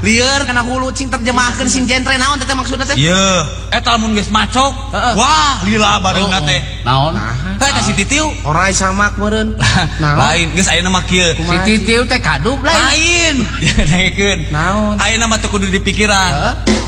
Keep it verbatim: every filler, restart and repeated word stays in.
lieur kana hulu cing terjemahkeun sing genre naon teh maksudna teh? Ieu, eta mun geus macok. Wah, lila bareungna teh. Naon? Heh, si Titiu. Orai samak meureun. Lain, geus ayeuna mah kieu. Si Titiu teh kadup lain. Lain. Dengekeun. Naon? Ayeuna mah teu kudu dipikiran.